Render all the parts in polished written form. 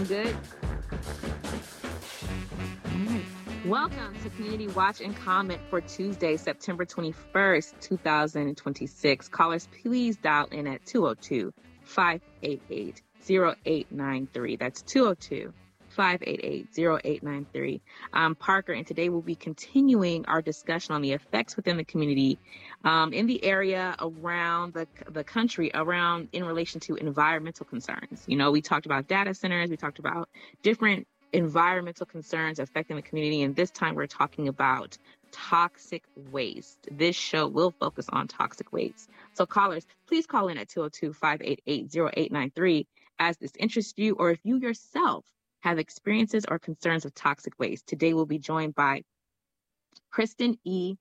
good? All right. Welcome to Community Watch and Comment for Tuesday, September 21st, 2026. Callers, please dial in at 202-588-0893. That's 202-588-0893. I'm Parker, and today we'll be continuing our discussion on the effects within the community in the area around the country in relation to environmental concerns. You know, we talked about data centers, we talked about different environmental concerns affecting the community, and this time we're talking about toxic waste. This show will focus on toxic waste. So callers, please call in at 202-588-0893 as this interests you, or if you yourself have experiences or concerns with toxic waste. Today we'll be joined by Kristen E.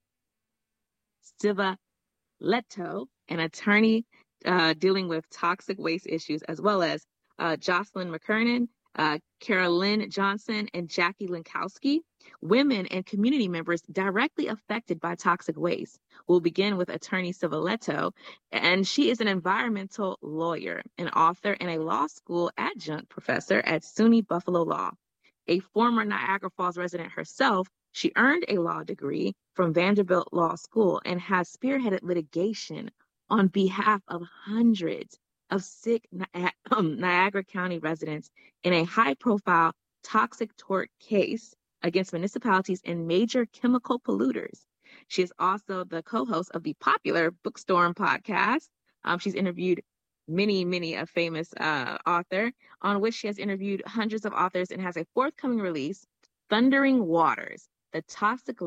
Stivaletto, an attorney dealing with toxic waste issues, as well as Jocelyn McKernan, Carolyn Johnson, and Jackie Linkowski, women and community members directly affected by toxic waste. We'll begin with attorney Stivaletto, and she is an environmental lawyer, an author, and a law school adjunct professor at SUNY Buffalo Law. A former Niagara Falls resident herself, she earned a law degree from Vanderbilt Law School and has spearheaded litigation on behalf of hundreds of sick Niagara County residents in a high-profile toxic tort case against municipalities and major chemical polluters. She is also the co-host of the popular Bookstorm podcast. She's interviewed many a famous author, on which she has interviewed hundreds of authors, and has a forthcoming release, Thundering Waters, the toxic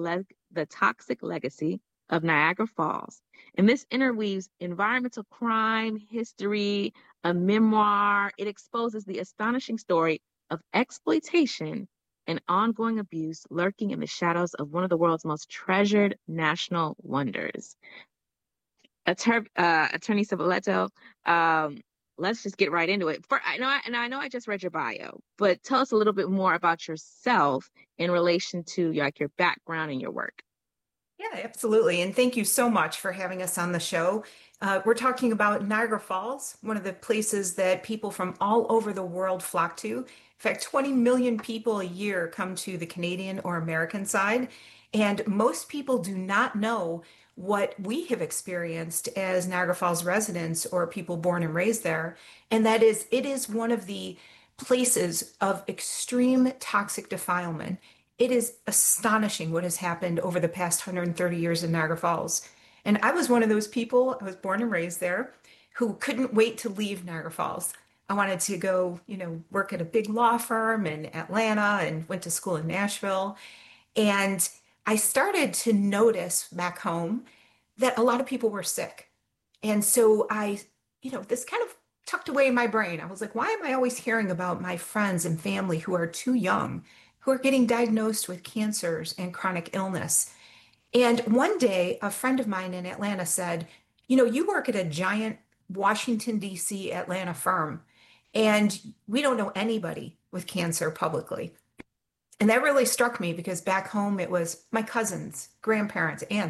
legacy of Niagara Falls. And this interweaves environmental crime, history, a memoir. It exposes the astonishing story of exploitation and ongoing abuse lurking in the shadows of one of the world's most treasured national wonders. Attorney Stivaletto, let's just get right into it. I know I just read your bio, but tell us a little bit more about yourself in relation to your background and your work. Yeah, absolutely. And thank you so much for having us on the show. We're talking about Niagara Falls, one of the places that people from all over the world flock to. In fact, 20 million people a year come to the Canadian or American side. And most people do not know what we have experienced as Niagara Falls residents or people born and raised there. And that is, it is one of the places of extreme toxic defilement. It is astonishing what has happened over the past 130 years in Niagara Falls. And I was one of those people, I was born and raised there, who couldn't wait to leave Niagara Falls. I wanted to go, work at a big law firm in Atlanta and went to school in Nashville. And I started to notice back home that a lot of people were sick. And so this kind of tucked away in my brain. I was like, why am I always hearing about my friends and family who are too young, who are getting diagnosed with cancers and chronic illness? And one day, a friend of mine in Atlanta said, you work at a giant Washington, D.C. Atlanta firm, and we don't know anybody with cancer publicly. And that really struck me because back home, it was my cousins, grandparents, aunts,